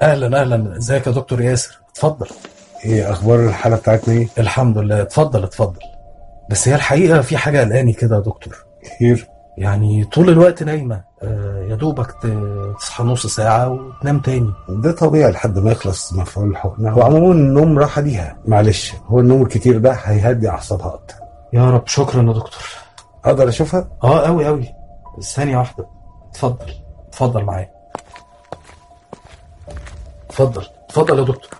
اهلا اهلا، ازيك يا دكتور ياسر؟ اتفضل. ايه اخبار الحالة بتاعتنا ايه؟ الحمد لله، اتفضل اتفضل. بس هي الحقيقة في حاجة قلقاني كده يا دكتور. خير؟ يعني طول الوقت نايمة، يا دوبك تصحى نص ساعة وتنام تاني. ده طبيعي لحد ما يخلص مفعول الحقنة، هو عموما النوم راحة ليها، معلش هو النوم الكتير ده هيهدي اعصابها اكتر. يا رب، شكرا يا دكتور. اقدر اشوفها؟ قوي قوي. ثانية واحدة. اتفضل اتفضل معايا. اتفضل اتفضل يا دكتور.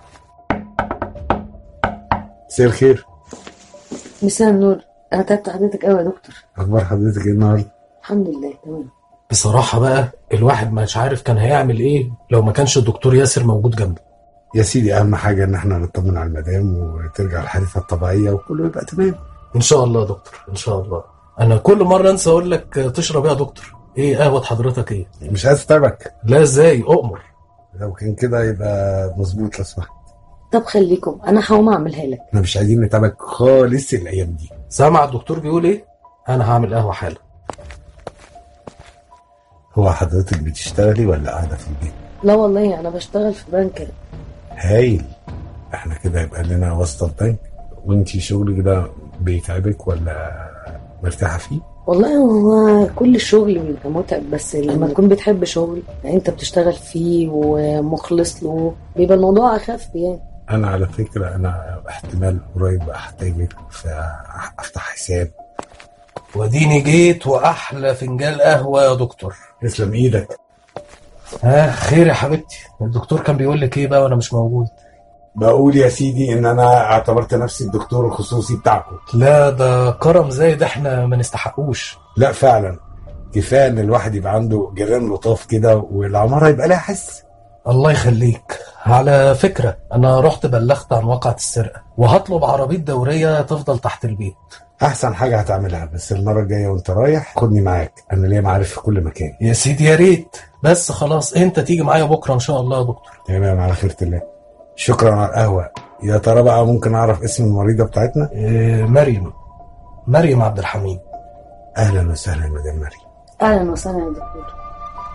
مساء الخير. مساء النور. انا تعبت حضرتك قوي يا دكتور. اخبار حضرتك ايه النهارده؟ الحمد لله تمام. بصراحة بقى الواحد مش عارف كان هيعمل ايه لو ما كانش الدكتور ياسر موجود جنبه. يا سيدي اهم حاجة ان احنا نطمن على المدام وترجع لحالتها الطبيعية وكله يبقى تمام. ان شاء الله يا دكتور، ان شاء الله. انا كل مرة انسى اقول لك تشرب ايه يا دكتور؟ ايه قهوة حضرتك ايه؟ مش عايز اتعبك. لا ازاي، اؤمر. لو كان كده يبقى مظبوط لو سمحت. طب خليكم، انا هقوم اعملها لك. احنا مش عايزين نتعبك خالص الايام دي. سامع الدكتور بيقول ايه؟ انا هعمل قهوة حالا. هو حضرتك بتشتغلي ولا قاعدة في البيت؟ لا والله انا بشتغل في بنك. هايل. احنا كده يبقى لنا واسطة البنك. وانتي شغلك ده بيتعبك ولا مرتاحة فيه؟ والله هو كل الشغل بيبقى متعب، بس لما تكون بتحب شغل يعني انت بتشتغل فيه ومخلص له بيبقى الموضوع اخف يعني. انا على فكرة انا احتمال قريب احتاجك فافتح حساب. وديني جيت واحلى فنجان قهوة يا دكتور. تسلم ايدك. خير يا حبيبتي. الدكتور كان بيقول لك ايه بقى وانا مش موجود؟ بقول يا سيدي ان انا اعتبرت نفسي الدكتور الخصوصي بتاعكم. لا ده كرم زايد احنا ما نستحقوش. لا فعلا، كفايه ان الواحد يبقى عنده جيران لطاف كده والعماره يبقى لها حس. الله يخليك. على فكرة انا رحت بلغت عن واقعة السرقة وهطلب عربية دورية تفضل تحت البيت. احسن حاجه هتعملها، بس المره الجايه وانت رايح خدني معاك، انا ليا معارف في كل مكان. يا سيدي يا ريت، بس خلاص انت تيجي معايا بكرة ان شاء الله يا دكتور. تمام على خيرة الله. شكرا على القهوه. يا ترى بقى ممكن اعرف اسم المريضه بتاعتنا؟ مريم عبد الحميد. اهلا وسهلا مدام مريم. اهلا وسهلا يا دكتور.